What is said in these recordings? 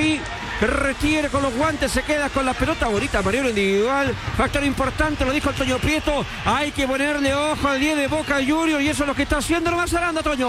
ahí. Retiene con los guantes, se queda con la pelota. Bonita maniobra individual. Factor importante, lo dijo el Toño Prieto. Hay que ponerle ojo al 10 de Boca Juniors. Y eso es lo que está haciendo nomás Aranda, Toño.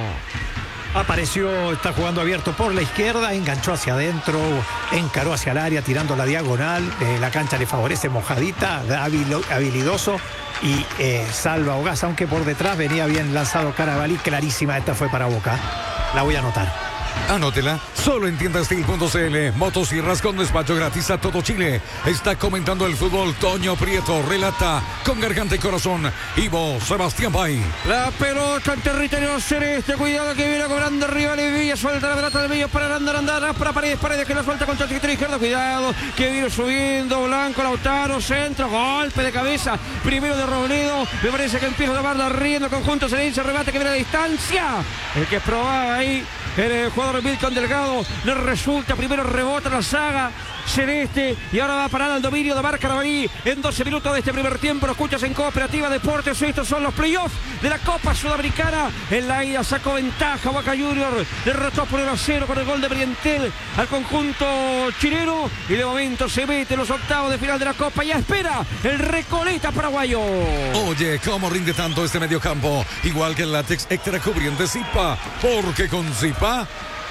Apareció, está jugando abierto por la izquierda, enganchó hacia adentro, encaró hacia el área, tirando la diagonal. La cancha le favorece, mojadita, habilidoso. Y salva Ogaz, aunque por detrás venía bien lanzado Carabalí. Clarísima, esta fue para Boca. La voy a anotar. Anótela, solo en tiendastil.cl. Motosierras con despacho gratis a todo Chile. Está comentando el fútbol Toño Prieto. Relata con garganta y corazón Ivo Sebastián Bay. La pelota en territorio celeste. Cuidado que viene cobrando arriba Villa. Suelta la pelota del medio para Aranda. Para Paredes que la suelta contra el sector izquierdo. Cuidado que viene subiendo Blanco, Lautaro, centro, golpe de cabeza. Primero de Robledo. Me parece que empieza a tomarla riendo el conjunto Cerense. Remate que viene a distancia. El que probaba ahí el jugador Milton Delgado. Le resulta, primero rebota la saga celeste y ahora va a parar al dominio de Mar Carabalí en 12 minutos de este primer tiempo. Lo escuchas en Cooperativa Deportes. Estos son los playoffs de la Copa Sudamericana. En la ida sacó ventaja Boca Juniors, derrotó por 1-0 con el gol de Brientel al conjunto chileno y de momento se mete en los octavos de final de la Copa y espera el Recoleta paraguayo. Oye, ¿cómo rinde tanto este mediocampo? Igual que el látex extra cubriente Zipa, porque con Zipa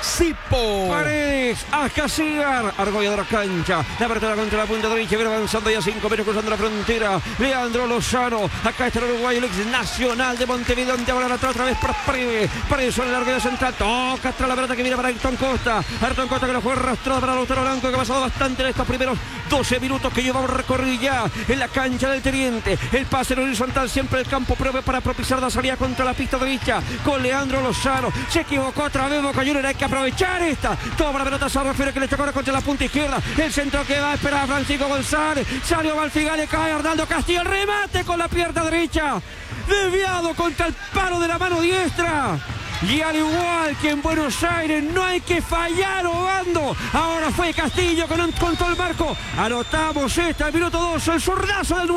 Sipo. Paredes, Ascasígar, Argolla de la cancha, la apertura contra la punta derecha, viene avanzando ya 5 metros cruzando la frontera. Leandro Lozano, acá está el uruguayo, el ex nacional de Montevideo, ahora otra vez para Paredes. Paredes sobre el largo de central, toca atrás la pelota que viene para Ayrton Costa. Ayrton Costa que lo fue arrastrado para Lautaro Blanco, que ha pasado bastante en estos primeros 12 minutos que llevamos recorrido ya en la cancha del Teniente. El pase en horizontal, siempre el campo pruebe para propiciar la salida contra la pista derecha con Leandro Lozano. Se equivocó otra vez Boca Juniors, hay que aprovechar esta. Toma la pelota, se refiere que le chocó contra la punta izquierda. El centro que va a esperar a Francisco González. Salió Valfigal, cae Arnaldo Castillo. El remate con la pierna derecha. Desviado contra el palo de la mano diestra. Y al igual que en Buenos Aires, no hay que fallar, Obando. Ahora fue Castillo que no encontró el marco. Anotamos esta, el minuto 2, el zurdazo del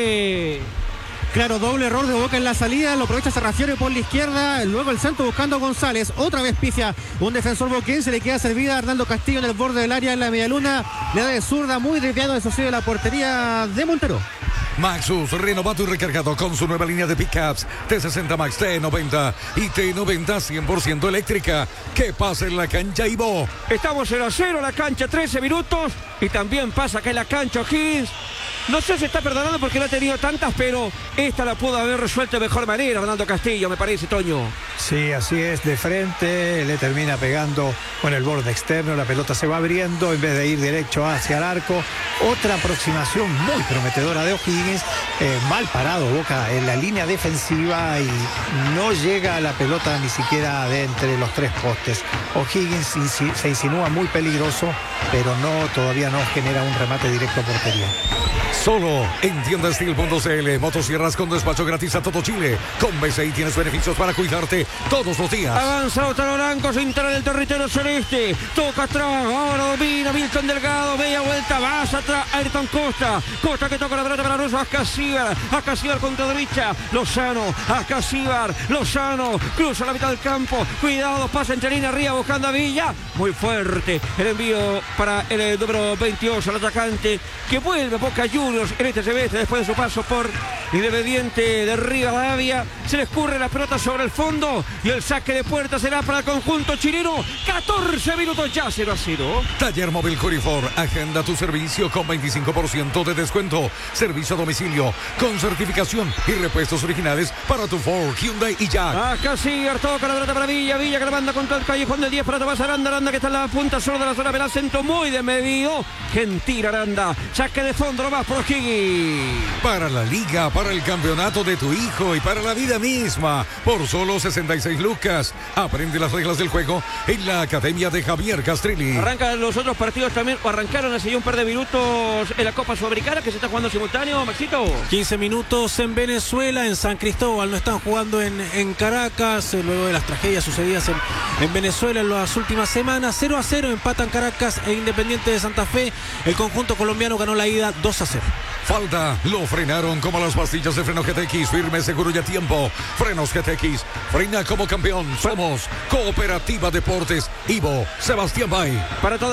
9. Claro, doble error de Boca en la salida, lo aprovecha Sarrafiore por la izquierda, luego el centro buscando a González, otra vez pifia un defensor boquense, le queda servida a Arnaldo Castillo en el borde del área en la medialuna, le da de zurda, muy desviado, eso sí, de la portería de Montero. Maxus, renovado y recargado con su nueva línea de pickups T60 Max, T90 y T90 100% eléctrica. ¿Qué pasa en la cancha, Ivo? Estamos 0-0, la cancha 13 minutos y también pasa acá en la cancha O'Higgins. No sé si está perdonando porque no ha tenido tantas, pero esta la pudo haber resuelto de mejor manera Arnaldo Castillo, me parece, Toño. Sí, así es, de frente, le termina pegando con el borde externo, la pelota se va abriendo en vez de ir derecho hacia el arco. Otra aproximación muy prometedora de O'Higgins, mal parado Boca en la línea defensiva y no llega a la pelota ni siquiera de entre los tres postes. O'Higgins se insinúa muy peligroso, pero todavía no genera un remate directo a portería. Solo en tiendastil.cl. Motosierras con despacho gratis a todo Chile. Con BCI tienes beneficios para cuidarte todos los días. Avanza Lautaro Blanco, se instala en el territorio celeste. Toca atrás, ahora domina Milton Delgado. Media vuelta, más atrás Ayrton Costa. Costa que toca la pelota para Russo. Ascasíbar contra derecha. Lozano, Lozano. Cruza la mitad del campo. Cuidado, pasa entre línea arriba buscando a Villa. Muy fuerte el envío para el número 22, el atacante que vuelve a Boca Juniors en este semestre después de su paso por Independiente de Rivadavia. Se le escurre la pelota sobre el fondo y el saque de puerta será para el conjunto chileno. 14 minutos ya, 0-0. Taller Móvil Corifor, agenda tu servicio con 25% de descuento. Servicio a domicilio con certificación y repuestos originales para tu Ford, Hyundai y Jack. Acá sigue, toca la pelota para Villa que la manda contra el callejón del 10 para Tomás Aranda que está en la punta solo de la zona penal, centro muy desmedido. Gentil Aranda, saque de fondo nomás por O'Higgins. Para la liga, para el campeonato de tu hijo y para la vida misma, por solo 66 lucas. Aprende las reglas del juego en la Academia de Javier Castrilli. Arrancan los otros partidos también, o arrancaron hace un par de minutos en la Copa Sudamericana que se está jugando simultáneo, Maxito. 15 minutos en Venezuela, en San Cristóbal, no están jugando en Caracas, luego de las tragedias sucedidas en Venezuela en las últimas semanas. 0-0 empatan Caracas e Independiente de Santa Fe. El conjunto colombiano ganó la ida 2-0. Falta, lo frenaron como las pastillas de freno GTX, firme, seguro y a tiempo. Frenos GTX, frena como campeón. Somos Cooperativa Deportes, Ivo Sebastián Bay. Para toda